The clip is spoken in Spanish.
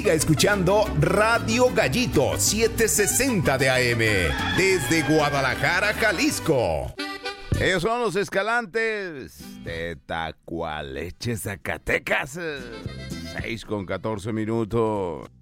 Siga escuchando Radio Gallito 760 de AM desde Guadalajara, Jalisco. Ellos son los Escalantes de Tacualeche, Zacatecas. 6:14 minutos.